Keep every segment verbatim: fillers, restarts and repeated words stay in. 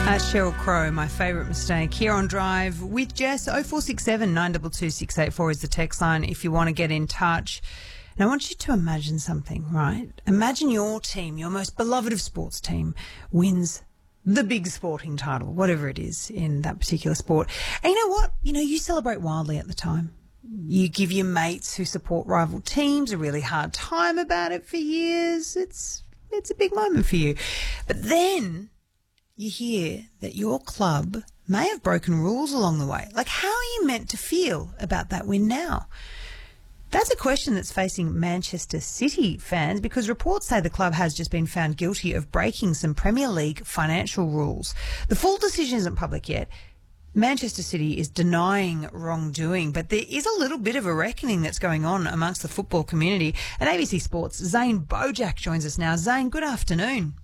Uh, Sheryl Crow, My Favourite Mistake, here on Drive with Jess. oh four six seven, nine two two, six eight four is the text line if you want to get in touch. And I want you to imagine something, right? Imagine your team, your most beloved of sports team, wins the big sporting title, whatever it is in that particular sport. And you know what? You know, you celebrate wildly at the time. You give your mates who support rival teams a really hard time about it for years. It's, it's a big moment for you. But then you hear that your club may have broken rules along the way. Like, how are you meant to feel about that win now? That's a question that's facing Manchester City fans because reports say the club has just been found guilty of breaking some Premier League financial rules. The full decision isn't public yet. Manchester City is denying wrongdoing, but there is a little bit of a reckoning that's going on amongst the football community. And A B C Sports' Zane Bojack joins us now. Zane, good afternoon.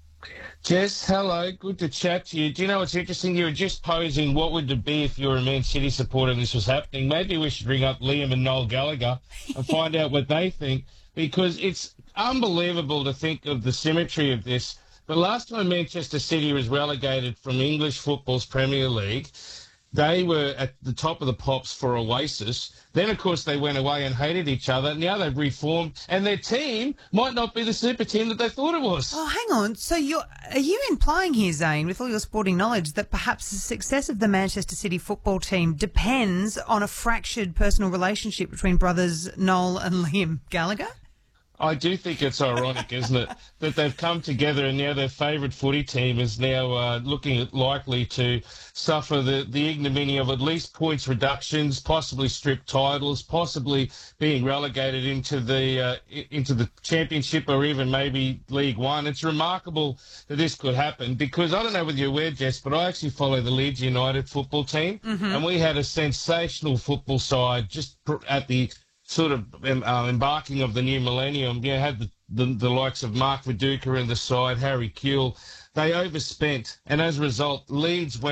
Jess, hello. Good to chat to you. Do you know what's interesting? You were just posing what would it be if you were a Man City supporter and this was happening. Maybe we should ring up Liam and Noel Gallagher and find out what they think, because it's unbelievable to think of the symmetry of this. The last time Manchester City was relegated from English football's Premier League, they were at the top of the pops for Oasis. Then, of course, they went away and hated each other. Now they've reformed, and their team might not be the super team that they thought it was. Oh, hang on. So you're, are you implying here, Zane, with all your sporting knowledge, that perhaps the success of the Manchester City football team depends on a fractured personal relationship between brothers Noel and Liam Gallagher? I do think it's ironic, isn't it, that they've come together and now their favourite footy team is now uh, looking at likely to suffer the, the ignominy of at least points reductions, possibly stripped titles, possibly being relegated into the uh, into the Championship or even maybe League One. It's remarkable that this could happen because I don't know whether you're aware, Jess, but I actually follow the Leeds United football team, mm-hmm. and we had a sensational football side just at the sort of um, uh, embarking of the new millennium. You had the, the, the likes of Mark Viduka in the side, Harry Kewell. They overspent, and as a result, Leeds went